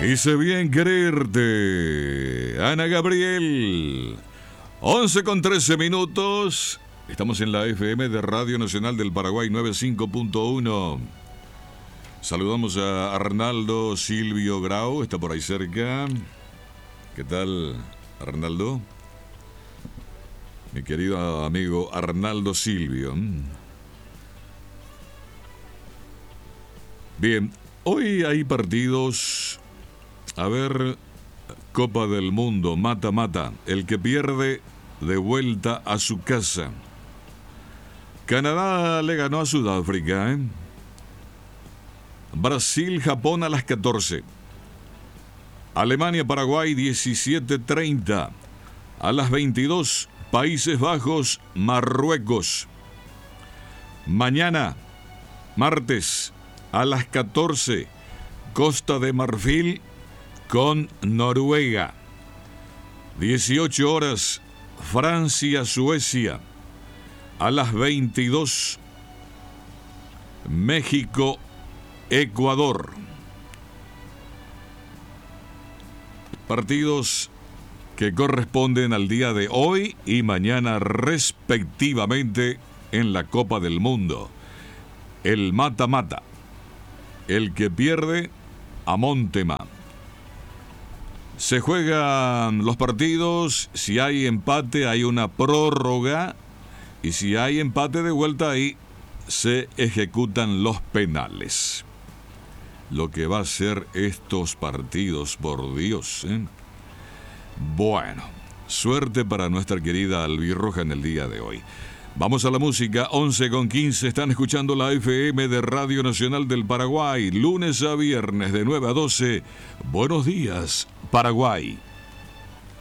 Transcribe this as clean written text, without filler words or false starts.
Hice bien quererte, Ana Gabriel. 11:13. Estamos en la FM de Radio Nacional del Paraguay 95.1. Saludamos a Arnaldo Silvio Grau, está por ahí cerca. ¿Qué tal, Arnaldo? Mi querido amigo Arnaldo Silvio. Bien, hoy hay partidos. A ver, Copa del Mundo, mata-mata. El que pierde, de vuelta a su casa. Canadá le ganó a Sudáfrica, Brasil-Japón a las 14. Alemania-Paraguay 17:30. A las 22, Países Bajos-Marruecos. Mañana, martes, a las 14, Costa de Marfil con Noruega. 18 horas, Francia-Suecia. A las 22, México-Ecuador. Partidos que corresponden al día de hoy y mañana respectivamente en la Copa del Mundo. El mata-mata. El que pierde, a Montema. Se juegan los partidos, si hay empate hay una prórroga y si hay empate de vuelta ahí se ejecutan los penales. Lo que va a ser estos partidos, por Dios, Bueno, suerte para nuestra querida albirroja en el día de hoy. Vamos a la música, 11:15, están escuchando la FM de Radio Nacional del Paraguay, lunes a viernes de 9 a 12. Buenos días, Paraguay.